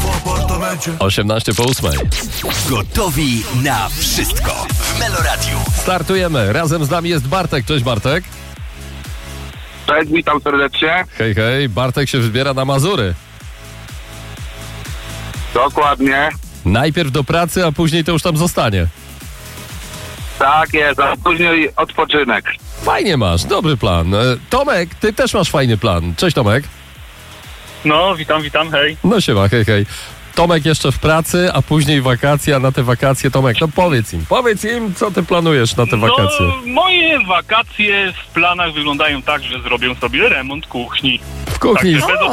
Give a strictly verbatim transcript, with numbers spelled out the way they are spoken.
osiemnaście po ósmej. Gotowi na wszystko w Meloradiu. Startujemy. Razem z nami jest Bartek. Cześć Bartek. Cześć, witam serdecznie. Hej, hej. Bartek się wybiera na Mazury. Dokładnie. Najpierw do pracy, a później to już tam zostanie. Tak jest, a później odpoczynek. Fajnie masz, dobry plan. E, Tomek, ty też masz fajny plan. Cześć Tomek. No, witam, witam, hej. No siema, hej, hej. Tomek jeszcze w pracy, a później wakacje, a na te wakacje, Tomek, no powiedz im, powiedz im, co ty planujesz na te wakacje. No, moje wakacje w planach wyglądają tak, że zrobię sobie remont kuchni. W kuchni. Także bez